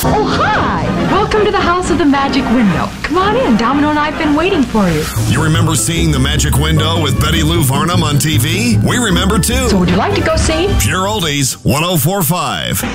Oh, hi! Welcome to the House of the Magic Window. Come on in. Domino and I have been waiting for you. You remember seeing The Magic Window with Betty Lou Varnum on TV? We remember too. So would you like to go see? Pure Oldies 104.5.